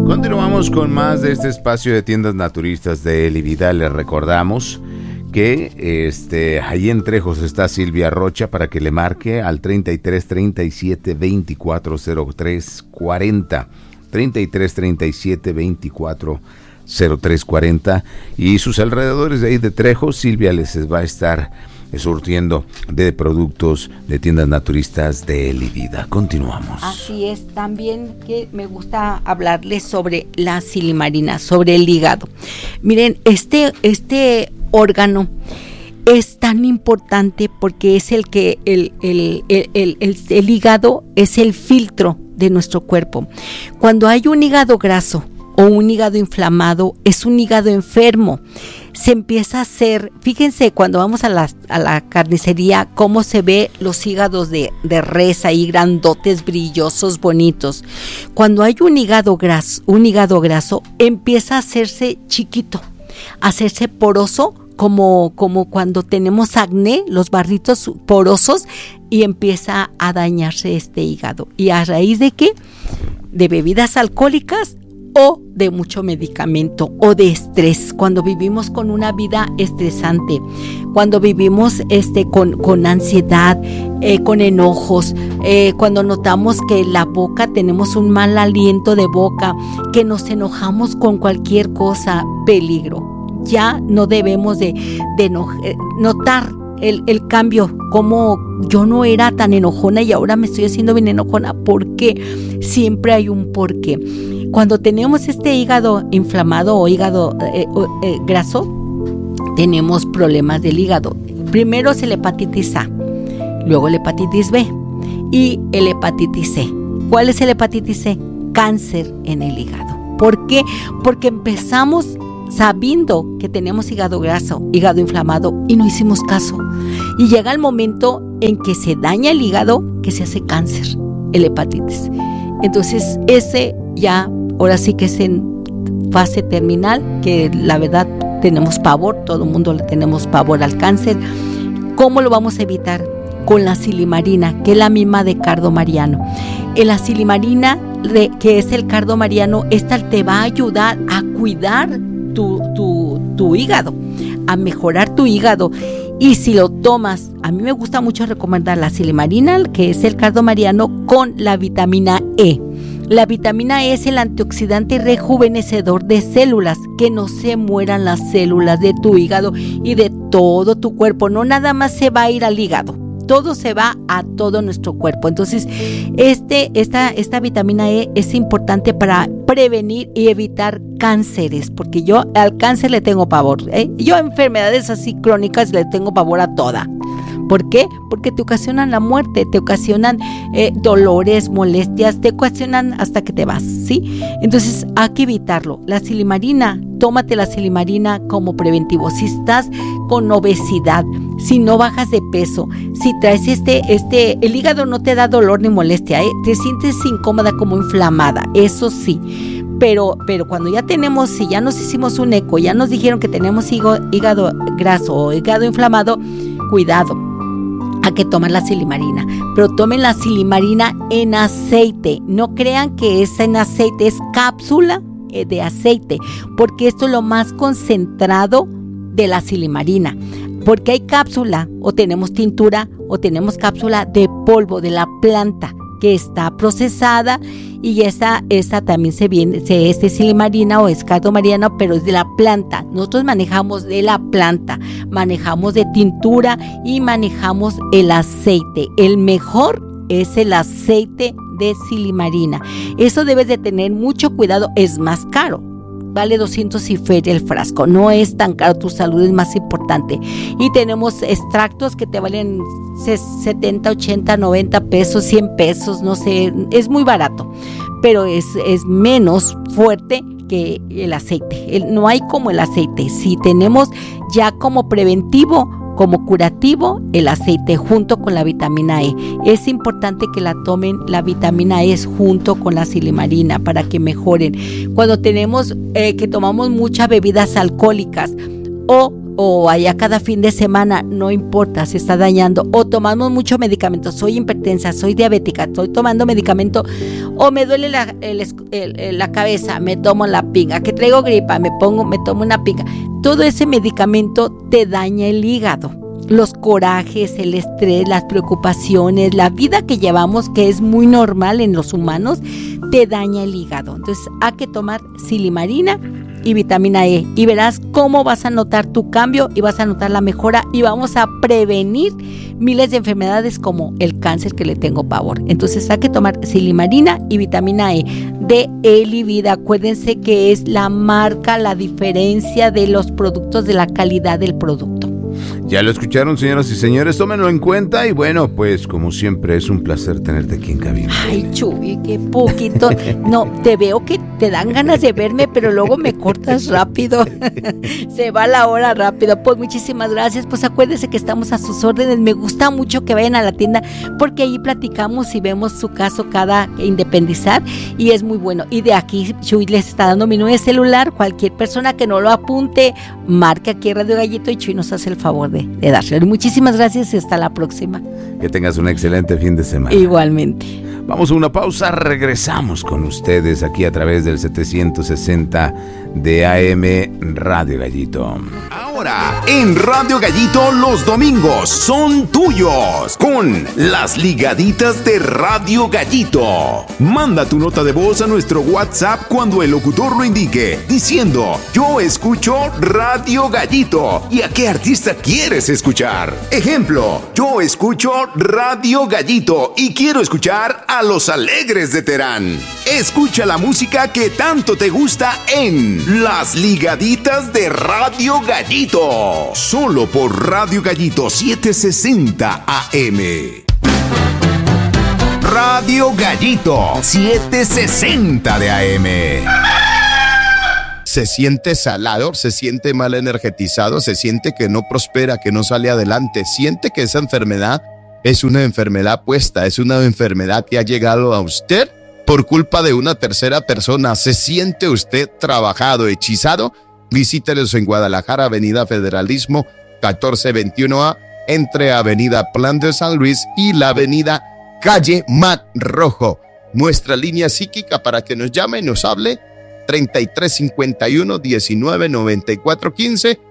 Continuamos con más de este espacio de tiendas naturistas de Elivida. Les recordamos que ahí en Trejos está Silvia Rocha para que le marque al 33 37 24 03 40, 33 37 24 03 40, y sus alrededores de ahí de Trejos. Silvia les va a estar surtiendo de productos de tiendas naturistas de Elivida. Continuamos. Así es, también que me gusta hablarles sobre la silimarina, sobre el hígado. Miren, este órgano es tan importante porque es el que el hígado es el filtro de nuestro cuerpo. Cuando hay un hígado graso o un hígado inflamado, es un hígado enfermo. Se empieza a hacer, fíjense cuando vamos a la carnicería, cómo se ve los hígados de res ahí grandotes, brillosos, bonitos. Cuando hay un hígado graso, empieza a hacerse chiquito, a hacerse poroso, como cuando tenemos acné, los barritos porosos, y empieza a dañarse este hígado. ¿Y a raíz de qué? De bebidas alcohólicas o de mucho medicamento o de estrés, cuando vivimos con una vida estresante, cuando vivimos con ansiedad, con enojos, cuando notamos que la boca tenemos un mal aliento de boca, que nos enojamos con cualquier cosa, peligro. Ya no debemos de notar el cambio, como yo no era tan enojona y ahora me estoy haciendo bien enojona. ¿Por qué? Siempre hay un porqué. Cuando tenemos este hígado inflamado o hígado graso, tenemos problemas del hígado. Primero es la hepatitis A, luego la hepatitis B y el hepatitis C. ¿Cuál es el hepatitis C? Cáncer en el hígado. ¿Por qué? Porque empezamos sabiendo que tenemos hígado graso, hígado inflamado, y no hicimos caso. Y llega el momento en que se daña el hígado, que se hace cáncer, el hepatitis. Entonces ese ya, ahora sí que es en fase terminal, que la verdad tenemos pavor, todo el mundo le tenemos pavor al cáncer. ¿Cómo lo vamos a evitar? Con la silimarina, que es la misma de cardo mariano. En la silimarina, que es el cardo mariano, esta te va a ayudar a cuidar tu hígado, a mejorar tu hígado. Y si lo tomas, a mí me gusta mucho recomendar la silimarina, que es el cardo mariano, con la vitamina E. La vitamina E es el antioxidante rejuvenecedor de células, que no se mueran las células de tu hígado y de todo tu cuerpo. No nada más se va a ir al hígado, todo se va a todo nuestro cuerpo. Entonces, esta vitamina E es importante para prevenir y evitar cánceres, porque yo al cáncer le tengo pavor, Yo a enfermedades así crónicas le tengo pavor a toda. ¿Por qué? Porque te ocasionan la muerte, te ocasionan dolores, molestias, te ocasionan hasta que te vas, ¿sí? Entonces hay que evitarlo. La silimarina, tómate la silimarina como preventivo. Si estás con obesidad, si no bajas de peso, si traes el hígado no te da dolor ni molestia, te sientes incómoda, como inflamada, eso sí. Pero cuando ya tenemos, si ya nos hicimos un eco, ya nos dijeron que tenemos hígado graso o hígado inflamado, cuidado. Hay que tomar la silimarina, pero tomen la silimarina en aceite. No crean que es en aceite, es cápsula de aceite, porque esto es lo más concentrado de la silimarina. Porque hay cápsula, o tenemos tintura, o tenemos cápsula de polvo de la planta, que está procesada, y esa también es silimarina o es cardo mariano, pero es de la planta. Nosotros manejamos de la planta, manejamos de tintura y manejamos el aceite. El mejor es el aceite de silimarina. Eso debes de tener mucho cuidado, es más caro. Vale 200 y feria el frasco, no es tan caro, tu salud es más importante. Y tenemos extractos que te valen 70, 80, 90 pesos, 100 pesos, no sé, es muy barato, pero es menos fuerte que el aceite. No hay como el aceite. Si tenemos ya como preventivo, como curativo, el aceite junto con la vitamina E. Es importante que la tomen, la vitamina E junto con la silimarina, para que mejoren. Cuando tenemos que tomamos muchas bebidas alcohólicas o o allá cada fin de semana, no importa, se está dañando, o tomamos mucho medicamento, soy hipertensa, soy diabética, estoy tomando medicamento, o me duele la cabeza, me tomo la pinga, que traigo gripa, me tomo una pinga. Todo ese medicamento te daña el hígado. Los corajes, el estrés, las preocupaciones, la vida que llevamos, que es muy normal en los humanos, te daña el hígado. Entonces hay que tomar silimarina y vitamina E y verás cómo vas a notar tu cambio y vas a notar la mejora y vamos a prevenir miles de enfermedades como el cáncer, que le tengo pavor. Entonces hay que tomar silimarina y vitamina E de Elivida. Acuérdense que es la marca, la diferencia de los productos, de la calidad del producto. Ya lo escucharon, señoras y señores, tómenlo en cuenta y bueno, pues como siempre es un placer tenerte aquí en cabina. Ay, Chuy, qué poquito. No, te veo que te dan ganas de verme, pero luego me cortas rápido. Se va la hora rápido. Pues muchísimas gracias. Pues acuérdense que estamos a sus órdenes. Me gusta mucho que vayan a la tienda porque ahí platicamos y vemos su caso cada independizar y es muy bueno. Y de aquí, Chuy les está dando mi número de celular. Cualquier persona que no lo apunte, marque aquí Radio Gallito y Chuy nos hace el favor de dárselo. Muchísimas gracias y hasta la próxima. Que tengas un excelente fin de semana. Igualmente. Vamos a una pausa, regresamos con ustedes aquí a través del 760 de AM Radio Gallito. Ahora, en Radio Gallito los domingos son tuyos con las ligaditas de Radio Gallito. Manda tu nota de voz a nuestro WhatsApp cuando el locutor lo indique, diciendo: yo escucho Radio Gallito. ¿Y a qué artista quieres escuchar? Ejemplo: yo escucho Radio Gallito y quiero escuchar a Los Alegres de Terán. Escucha la música que tanto te gusta en Las Ligaditas de Radio Gallito. Solo por Radio Gallito 760 AM. Radio Gallito 760 de AM. Se siente salado, se siente mal energetizado, se siente que no prospera, que no sale adelante, siente que esa enfermedad es una enfermedad puesta, es una enfermedad que ha llegado a usted por culpa de una tercera persona. ¿Se siente usted trabajado, hechizado? Visítelos en Guadalajara, Avenida Federalismo 1421A, entre Avenida Plan de San Luis y la Avenida Calle Mar Rojo. Nuestra línea psíquica para que nos llame y nos hable: 3351-199415,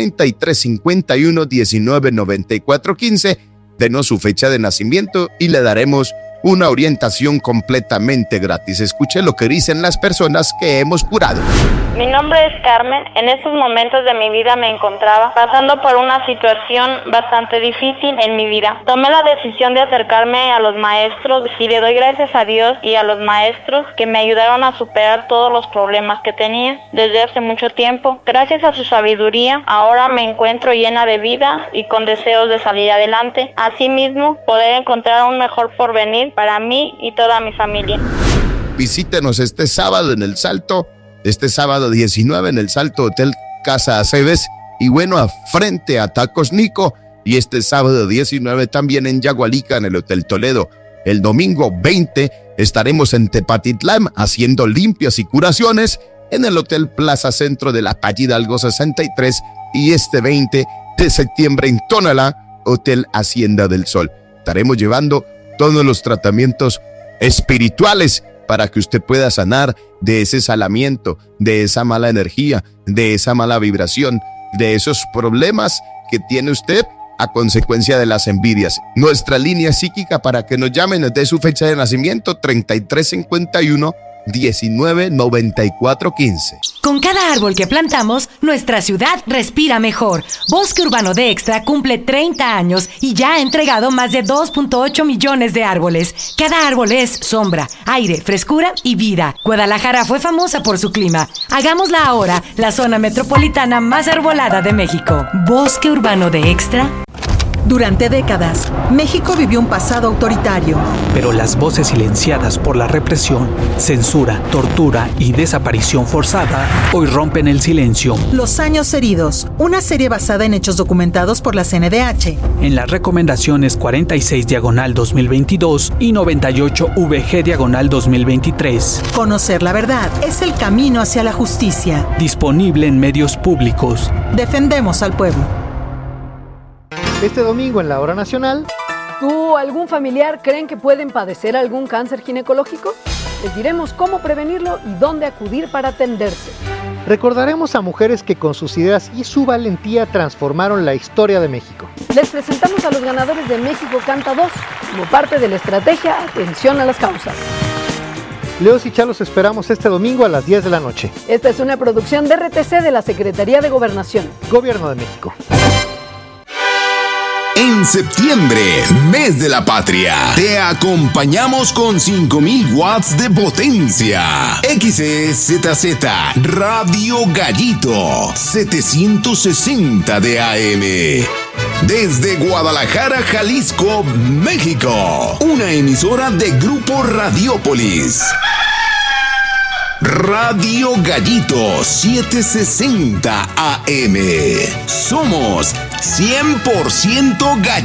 3351-199415. Denos su fecha de nacimiento y le daremos una orientación completamente gratis. Escuche lo que dicen las personas que hemos curado. Mi nombre es Carmen. En estos momentos de mi vida me encontraba pasando por una situación bastante difícil en mi vida. Tomé la decisión de acercarme a los maestros y le doy gracias a Dios y a los maestros que me ayudaron a superar todos los problemas que tenía desde hace mucho tiempo. Gracias a su sabiduría, ahora me encuentro llena de vida y con deseos de salir adelante. Asimismo, poder encontrar un mejor porvenir para mí y toda mi familia. Visítenos este sábado en El Salto, este sábado 19 en El Salto Hotel Casa Aceves, y bueno, frente a Tacos Nico, y este sábado 19 también en Yagualica en el Hotel Toledo. El domingo 20 estaremos en Tepatitlán haciendo limpias y curaciones en el Hotel Plaza Centro de la calle Hidalgo 63, y este 20 de septiembre en Tonalá, Hotel Hacienda del Sol. Estaremos llevando todos los tratamientos espirituales para que usted pueda sanar de ese salamiento, de esa mala energía, de esa mala vibración, de esos problemas que tiene usted a consecuencia de las envidias. Nuestra línea psíquica para que nos llamen desde su fecha de nacimiento: 3351-199415. Con cada árbol que plantamos, nuestra ciudad respira mejor. Bosque Urbano de Extra cumple 30 años y ya ha entregado más de 2.8 millones de árboles. Cada árbol es sombra, aire, frescura y vida. Guadalajara fue famosa por su clima. Hagámosla ahora la zona metropolitana más arbolada de México. Bosque Urbano de Extra. Durante décadas, México vivió un pasado autoritario. Pero las voces silenciadas por la represión, censura, tortura y desaparición forzada hoy rompen el silencio. Los años heridos, una serie basada en hechos documentados por la CNDH. En las recomendaciones 46/2022 y 98VG/2023. Conocer la verdad es el camino hacia la justicia. Disponible en medios públicos. Defendemos al pueblo. Este domingo en la Hora Nacional. ¿Tú o algún familiar creen que pueden padecer algún cáncer ginecológico? Les diremos cómo prevenirlo y dónde acudir para atenderse. Recordaremos a mujeres que con sus ideas y su valentía transformaron la historia de México. Les presentamos a los ganadores de México Canta 2 como parte de la estrategia Atención a las Causas. Leos y Chalos esperamos este domingo a las 10 de la noche. Esta es una producción de RTC de la Secretaría de Gobernación. Gobierno de México. En septiembre, mes de la patria, te acompañamos con 5000 watts de potencia. XEZZ Radio Gallito 760 de AM. Desde Guadalajara, Jalisco, México. Una emisora de Grupo Radiópolis. Radio Gallito 760 AM. Somos 100% Gallito.